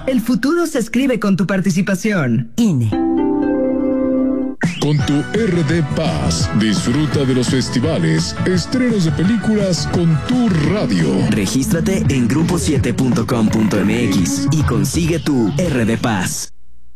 El futuro se escribe con tu participación. INE. Con tu RD Paz, disfruta de los festivales, estrenos de películas con tu radio. Regístrate en grupo7.com.mx y consigue tu RD Paz.